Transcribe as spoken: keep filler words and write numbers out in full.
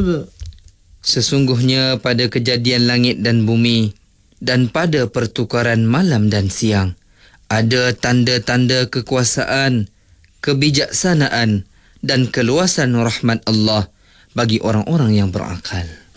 Sesungguhnya pada kejadian langit dan bumi dan pada pertukaran malam dan siang ada tanda-tanda kekuasaan, kebijaksanaan dan keluasan rahmat Allah bagi orang-orang yang berakal.